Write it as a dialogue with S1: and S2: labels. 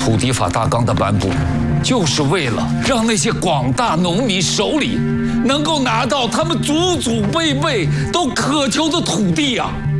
S1: 土地法大纲的颁布，就是为了让那些广大农民手里能够拿到他们祖祖辈辈都渴求的土地啊！